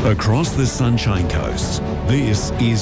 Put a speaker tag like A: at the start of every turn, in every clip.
A: Across the Sunshine Coast, this is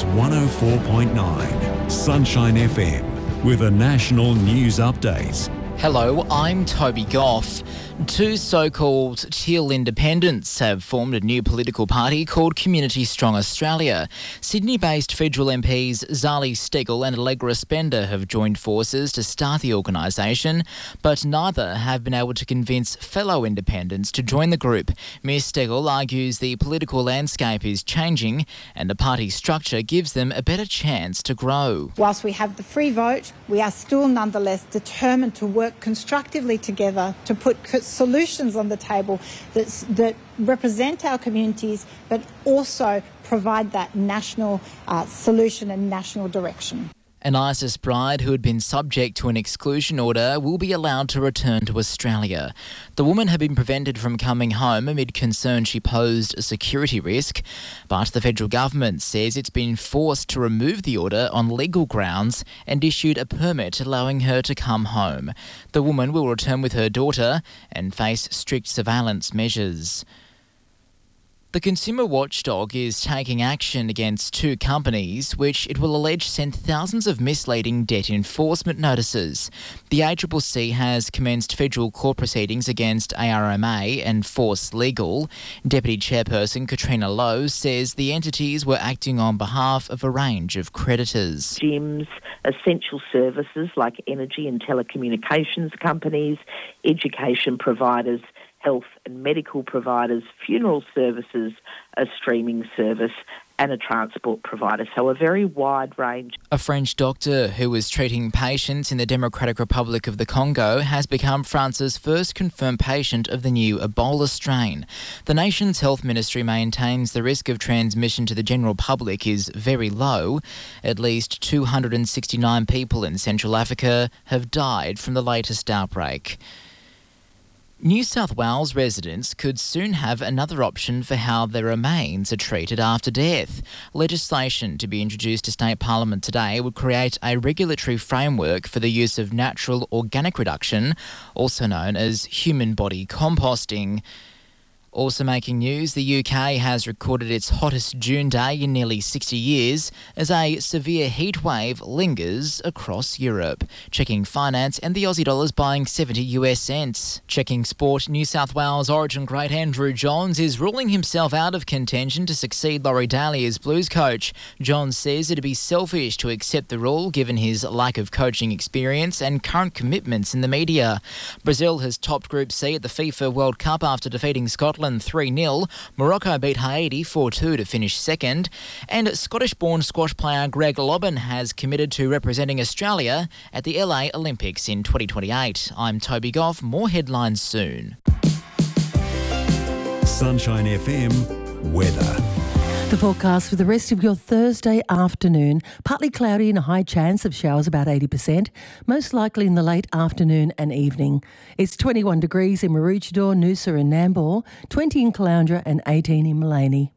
A: 104.9 Sunshine FM with a national news update.
B: Hello, I'm Toby Goff. Two so-called teal independents have formed a new political party called Community Strong Australia. Sydney-based federal MPs Zali Steggall and Allegra Spender have joined forces to start the organisation, but neither have been able to convince fellow independents to join the group. Ms Steggall argues the political landscape is changing and the party structure gives them a better chance to grow.
C: Whilst we have the free vote, we are still nonetheless determined to work constructively together to put solutions on the table that represent our communities but also provide that national solution and national direction.
B: An ISIS bride who had been subject to an exclusion order will be allowed to return to Australia. The woman had been prevented from coming home amid concern she posed a security risk, but the federal government says it's been forced to remove the order on legal grounds and issued a permit allowing her to come home. The woman will return with her daughter and face strict surveillance measures. The consumer watchdog is taking action against two companies which it will allege sent thousands of misleading debt enforcement notices. The ACCC has commenced federal court proceedings against ARMA and Force Legal. Deputy Chairperson Katrina Lowe says the entities were acting on behalf of a range of creditors.
D: Gyms, essential services like energy and telecommunications companies, education providers, health and medical providers, funeral services, a streaming service and a transport provider. So a very wide range.
B: A French doctor who was treating patients in the Democratic Republic of the Congo has become France's first confirmed patient of the new Ebola strain. The nation's health ministry maintains the risk of transmission to the general public is very low. At least 269 people in Central Africa have died from the latest outbreak. New South Wales residents could soon have another option for how their remains are treated after death. Legislation to be introduced to State Parliament today would create a regulatory framework for the use of natural organic reduction, also known as human body composting. Also making news, the UK has recorded its hottest June day in nearly 60 years as a severe heat wave lingers across Europe. Checking finance and the Aussie dollar's buying 70 US cents. Checking sport, New South Wales Origin great Andrew Johns is ruling himself out of contention to succeed Laurie Daly as Blues coach. Johns says it'd be selfish to accept the role given his lack of coaching experience and current commitments in the media. Brazil has topped Group C at the FIFA World Cup after defeating Scotland 3-0. Morocco beat Haiti 4-2 to finish second. And Scottish-born squash player Greg Lobban has committed to representing Australia at the LA Olympics in 2028. I'm Toby Goff. More headlines soon.
A: Sunshine FM weather.
E: The forecast for the rest of your Thursday afternoon, partly cloudy and a high chance of showers, about 80%, most likely in the late afternoon and evening. It's 21 degrees in Maroochydore, Noosa and Nambour, 20 in Caloundra and 18 in Maleny.